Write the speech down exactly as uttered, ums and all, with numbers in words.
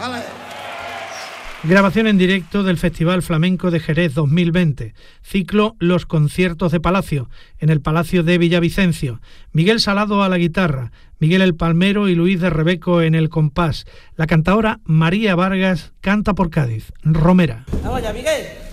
Ale. Grabación en directo del Festival Flamenco de Jerez dos mil veinte. Ciclo Los Conciertos de Palacio, en el Palacio de Villavicencio. Miguel Salado a la guitarra, Miguel el Palmero y Luis de Rebeco en el compás. La cantaora María Vargas canta por Cádiz. Romera. Vamos ya, Miguel.